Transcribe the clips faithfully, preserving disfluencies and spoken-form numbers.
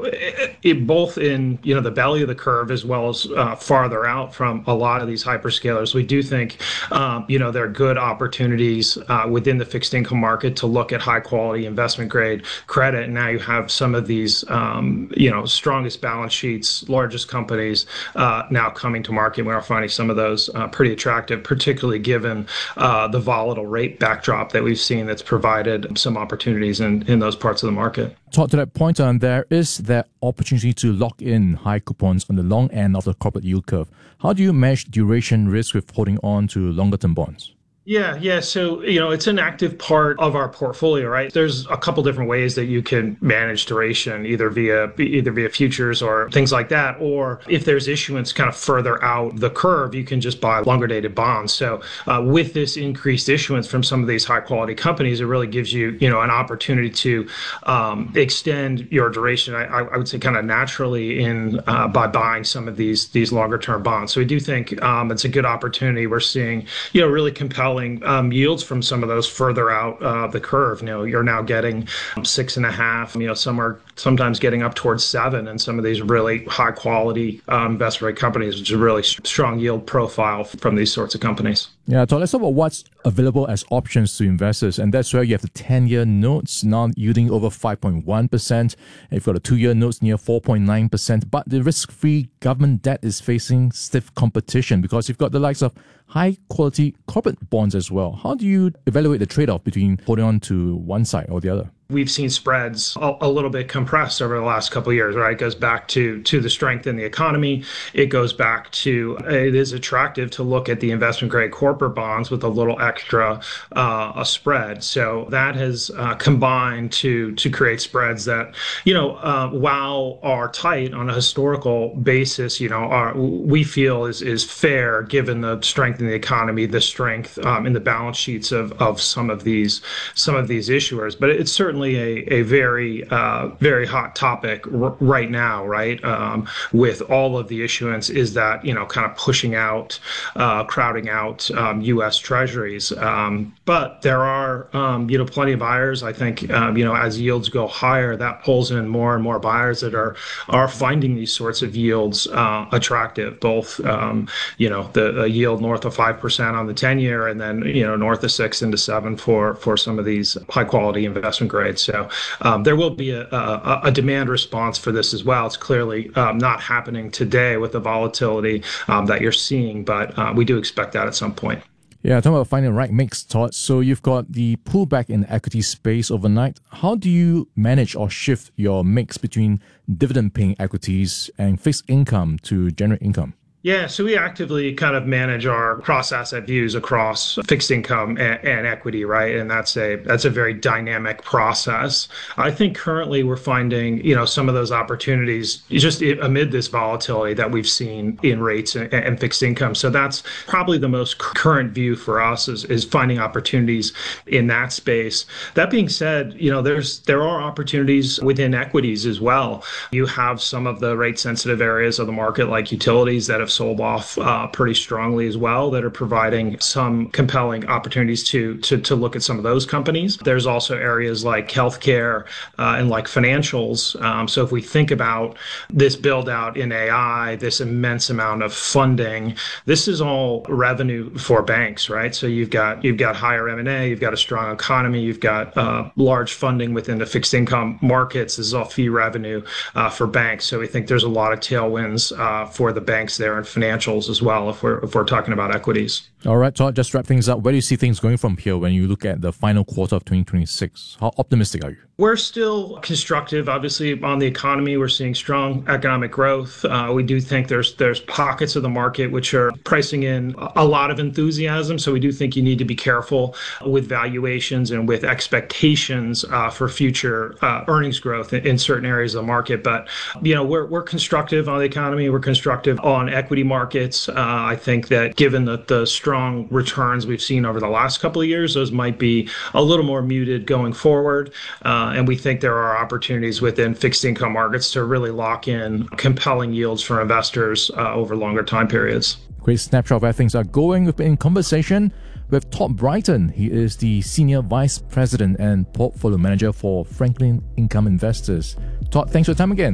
it, it both in, you know, the belly of the curve as well as uh, farther out from a lot of these hyperscalers. We do think, um, you know, there are good opportunities uh, within the fixed income market to look at high quality investment grade credit. And now you have some of these, um, you know, strongest balance sheets, largest companies uh, now coming to market. We are finding some of those uh, pretty attractive, particularly given uh, the volatile rate backdrop that we've seen that's provided some opportunities in, in those parts of the market. Todd, to that point, um, there is that opportunity to lock in high coupons on the long end of the corporate yield curve. How do you manage duration risk with holding on to longer term bonds? Yeah, yeah. So, you know, it's an active part of our portfolio, right? There's a couple different ways that you can manage duration, either via either via futures or things like that. Or if there's issuance kind of further out the curve, you can just buy longer dated bonds. So uh, with this increased issuance from some of these high quality companies, it really gives you, you know, an opportunity to um, extend your duration. I, I would say kind of naturally in uh, by buying some of these these longer term bonds. So we do think um, it's a good opportunity. We're seeing, you know, really compelling Um, yields from some of those further out uh, the curve. You know, you're now getting um, six and a half. You know, some are sometimes getting up towards seven, and some of these really high quality um, investment grade companies, which is a really strong yield profile from these sorts of companies. Yeah, so let's talk about what's available as options to investors, and that's where you have the ten-year notes now yielding over five point one percent. You've got the two-year notes near four point nine percent, but the risk-free government debt is facing stiff competition because you've got the likes of high-quality corporate bonds as well. How do you evaluate the trade-off between holding on to one side or the other? We've seen spreads a, a little bit compressed over the last couple of years, right? It goes back to to the strength in the economy. It goes back to it is attractive to look at the investment grade corporate bonds with a little extra uh, a spread. So that has uh, combined to to create spreads that, you know, uh, while are tight on a historical basis, you know, are we feel is is fair given the strength in the economy, the strength um, in the balance sheets of of some of these some of these issuers. But it's certainly A, a very, uh, very hot topic r- right now, right? Um, with all of the issuance, is that, you know, kind of pushing out, uh, crowding out um, U S Treasuries. Um, but there are, um, you know, plenty of buyers. I think, um, you know, as yields go higher, that pulls in more and more buyers that are are finding these sorts of yields uh, attractive. Both, um, you know, the, the yield north of five percent on the ten-year, and then, you know, north of six into seven for for some of these high quality investment grade. So um, there will be a, a, a demand response for this as well. It's clearly um, not happening today with the volatility um, that you're seeing, but uh, we do expect that at some point. Yeah, talking about finding the right mix, Todd. So you've got the pullback in equity space overnight. How do you manage or shift your mix between dividend-paying equities and fixed income to generate income? Yeah, so we actively kind of manage our cross-asset views across fixed income and, and equity, right? And that's a that's a very dynamic process. I think currently we're finding, you know, some of those opportunities just amid this volatility that we've seen in rates and, and fixed income. So that's probably the most current view for us is, is finding opportunities in that space. That being said, you know, there's there are opportunities within equities as well. You have some of the rate-sensitive areas of the market, like utilities, that have sold off uh, pretty strongly as well, that are providing some compelling opportunities to, to to look at some of those companies. There's also areas like healthcare uh, and like financials. Um, so if we think about this build out in A I, this immense amount of funding, this is all revenue for banks, right? So you've got you've got higher M and A, you've got a strong economy, you've got uh, large funding within the fixed income markets. This is all fee revenue uh, for banks. So we think there's a lot of tailwinds uh, for the banks there. Financials as well, if we're if we're talking about equities. All right, Todd, just wrap things up. Where do you see things going from here when you look at the final quarter of twenty twenty-six? How optimistic are you? We're still constructive, obviously, on the economy. We're seeing strong economic growth. Uh, we do think there's there's pockets of the market which are pricing in a lot of enthusiasm. So we do think you need to be careful with valuations and with expectations uh, for future uh, earnings growth in, in certain areas of the market. But, you know, we're we're constructive on the economy. We're constructive on equity markets. Uh, I think that given the, the strong returns we've seen over the last couple of years, those might be a little more muted going forward. Uh, and we think there are opportunities within fixed income markets to really lock in compelling yields for investors uh, over longer time periods. Great snapshot of where things are going. We've been in conversation with Todd Brighton. He is the Senior Vice President and Portfolio Manager for Franklin Income Investors. Todd, thanks for your time again.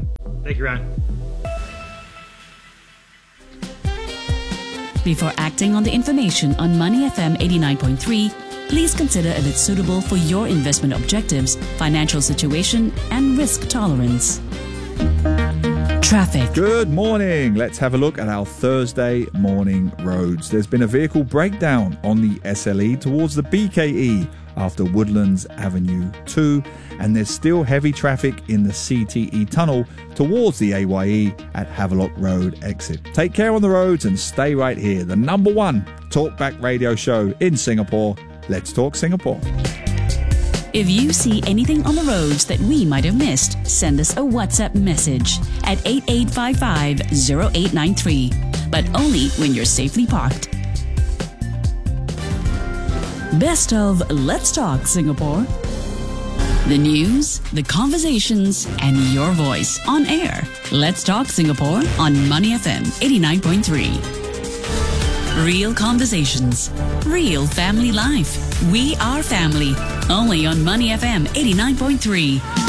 Thank you, Ryan. Before acting on the information on Money F M eighty-nine point three, please consider if it's suitable for your investment objectives, financial situation, and risk tolerance. Traffic. Good morning. Let's have a look at our Thursday morning roads. There's been a vehicle breakdown on the S L E towards the B K E after Woodlands Avenue two, and there's still heavy traffic in the C T E tunnel towards the A Y E at Havelock Road exit. Take care on the roads and stay right here. The number one talkback radio show in Singapore. Let's Talk Singapore. If you see anything on the roads that we might have missed, send us a WhatsApp message at eight eight five five zero eight nine three, but only when you're safely parked. Best of Let's Talk Singapore. The news, the conversations, and your voice on air. Let's Talk Singapore on Money F M eighty-nine point three. Real conversations, real family life. We are family. Only on Money F M eighty-nine point three.